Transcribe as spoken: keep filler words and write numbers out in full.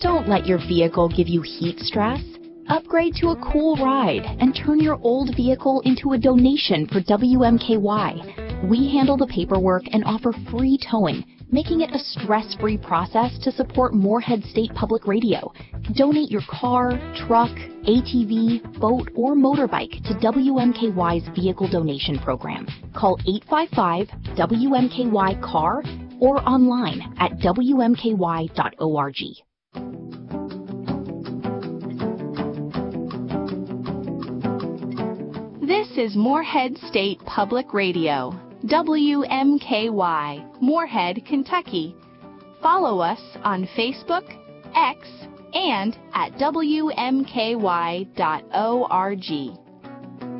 Don't let your vehicle give you heat stress. Upgrade to a cool ride and turn your old vehicle into a donation for W M K Y. We handle the paperwork and offer free towing, making it a stress-free process to support Moorhead State Public Radio. Donate your car, truck, A T V, boat, or motorbike to W M K Y's Vehicle Donation Program. Call eight five five W M K Y C A R or online at W M K Y dot org. This is Moorhead State Public Radio, W M K Y, Moorhead, Kentucky. Follow us on Facebook, X, and at W M K Y dot org.